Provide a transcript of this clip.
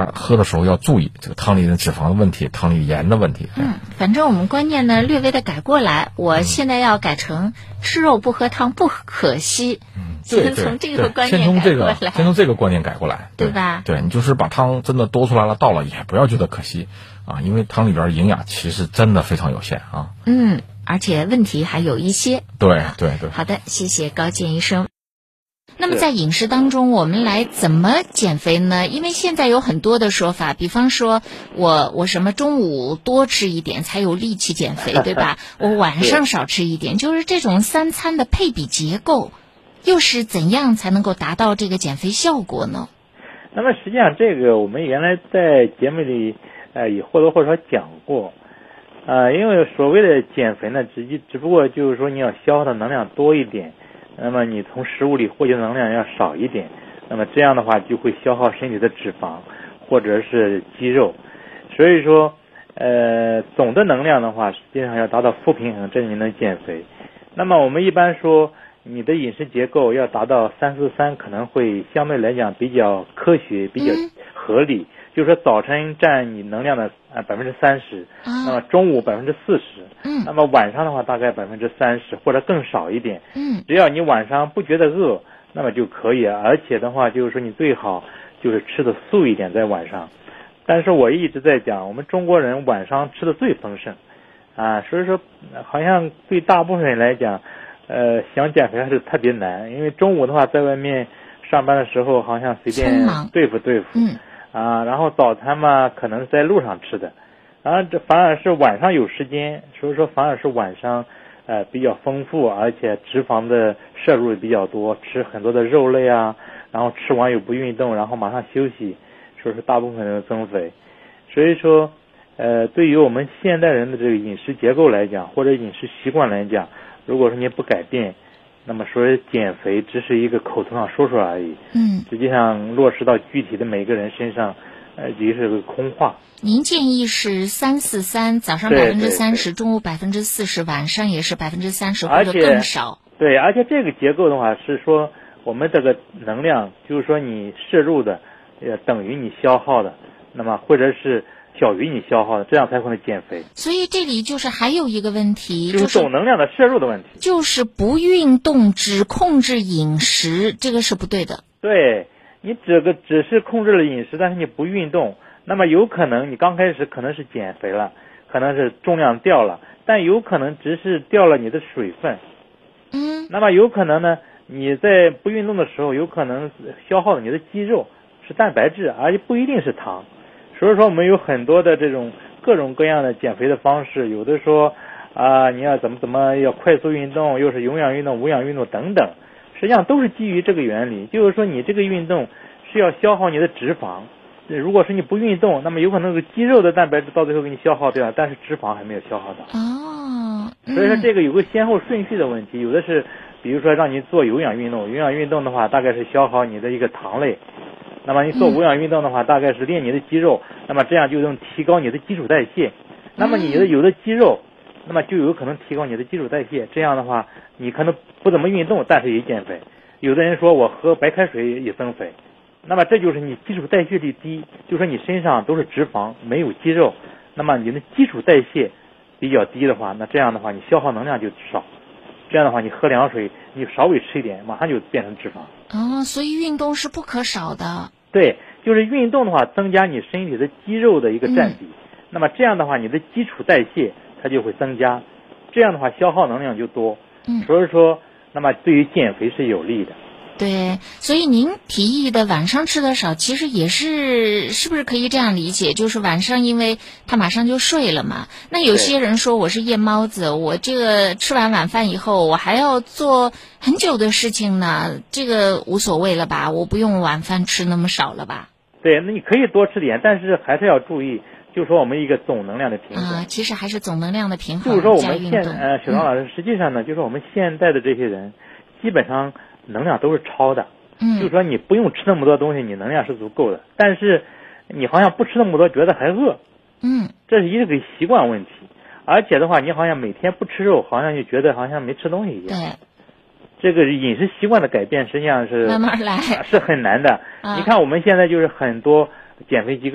家喝的时候要注意这个汤里的脂肪的问题，汤里盐的问题。 反正我们观念呢略微的改过来，我现在要改成吃肉不喝汤不可惜。先从这个观念改过来， 先从这个观念改过来， 对吧？ 对，你就是把汤真的多出来了倒了，也不要觉得可惜啊，因为汤里边营养其实真的非常有限啊。 而且问题还有一些。 对。 好的，谢谢高健医生。那么在饮食当中，我们来怎么减肥呢？因为现在有很多的说法，比方说我什么中午多吃一点才有力气减肥，对吧？我晚上少吃一点，就是这种三餐的配比结构，又是怎样才能够达到这个减肥效果呢？ 那么实际上这个我们原来在节目里也或多或少讲过，因为所谓的减肥呢，只不过就是说你要消耗的能量多一点，那么你从食物里获取的能量要少一点，那么这样的话就会消耗身体的脂肪或者是肌肉，所以说总的能量的话实际上要达到负平衡，这你能减肥。那么我们一般说你的饮食结构要达到3-4-3，可能会相对来讲比较科学，比较合理。就是说早晨占你能量的30%，那么中午40%，那么晚上的话大概30%或者更少一点。只要你晚上不觉得饿，那么就可以。而且的话就是说你最好就是吃的素一点在晚上。但是我一直在讲，我们中国人晚上吃的最丰盛所以说好像对大部分人来讲想减肥还是特别难，因为中午的话在外面上班的时候好像随便对付然后早餐嘛可能是在路上吃的，然后这反而是晚上有时间，所以说反而是晚上比较丰富，而且脂肪的摄入也比较多，吃很多的肉类然后吃完又不运动，然后马上休息，所以说大部分人增肥。所以说对于我们现代人的这个饮食结构来讲，或者饮食习惯来讲，如果说你不改变，那么说减肥只是一个口头上说说而已，实际上落实到具体的每个人身上也是个空话。 您建议是3-4-3，早上30%，中午40%，晚上也是30%或者更少。 对，而且这个结构的话是说我们这个能量，就是说你摄入的等于你消耗的，那么或者是小于你消耗的，这样才可能减肥。 所以这里就是还有一个问题， 就是总能量的摄入的问题， 就是不运动只控制饮食，这个是不对的。 对，你只是控制了饮食，但是你不运动，那么有可能你刚开始可能是减肥了，可能是重量掉了，但有可能只是掉了你的水分。那么有可能呢，你在不运动的时候，有可能消耗的你的肌肉是蛋白质，而且不一定是糖。所以说我们有很多的这种各种各样的减肥的方式，有的说你要怎么要快速运动，又是有氧运动、无氧运动等等，实际上都是基于这个原理，就是说你这个运动是要消耗你的脂肪，如果是你不运动，那么有可能是肌肉的蛋白质到最后给你消耗掉，但是脂肪还没有消耗到。所以说这个有个先后顺序的问题，有的是比如说让你做有氧运动，有氧运动的话大概是消耗你的一个糖类，那么你做无氧运动的话大概是练你的肌肉，那么这样就能提高你的基础代谢，那么你的有的肌肉，那么就有可能提高你的基础代谢，这样的话你可能不怎么运动，但是也减肥。有的人说我喝白开水也增肥，那么这就是你基础代谢率低，就是说你身上都是脂肪没有肌肉，那么你的基础代谢比较低的话，那这样的话你消耗能量就少，这样的话你喝凉水你稍微吃一点马上就变成脂肪。 所以运动是不可少的。 对，就是运动的话增加你身体的肌肉的一个占比，那么这样的话你的基础代谢它就会增加，这样的话消耗能量就多，所以说那么对于减肥是有利的。 对，所以您提议的晚上吃的少，其实也是不是可以这样理解？就是晚上因为他马上就睡了嘛。那有些人说我是夜猫子，我这个吃完晚饭以后，我还要做很久的事情呢，这个无所谓了吧？我不用晚饭吃那么少了吧？ 对，那你可以多吃点，但是还是要注意，就是说我们一个总能量的平衡。 其实还是总能量的平衡。 就是说我们小张老师，实际上呢，就是我们现在的这些人，基本上能量都是超的，就是说你不用吃那么多东西，你能量是足够的，但是你好像不吃那么多觉得还饿，这是一个习惯问题，而且的话你好像每天不吃肉，好像就觉得好像没吃东西一样。 对， 这个饮食习惯的改变实际上是慢慢来， 是很难的。你看我们现在就是很多减肥机构